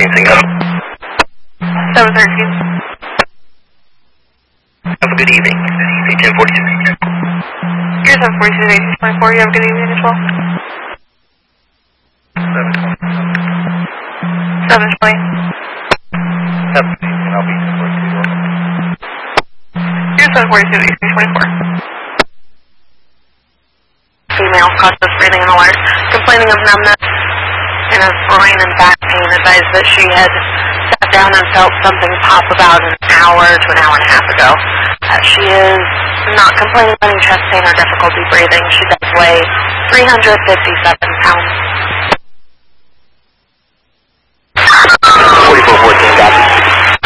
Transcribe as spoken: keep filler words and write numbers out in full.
fourteen, Singo. seven thirteen. Have a good evening. C ten forty-two. Here's seven forty-two, eighteen twenty-four. You have a good evening as well. seven twenty. seven twenty. Have a good evening. I'll be ten forty-two. Here's seven forty-two, eighteen twenty-four. Female, cautious breathing and alerts, complaining of numbness and of groin and back pain, advised that she had sat down and felt something pop about an hour to an hour and a half ago. Uh, she is not complaining of any chest pain or difficulty breathing. She does weigh three hundred fifty-seven pounds. forty-four fourteen, got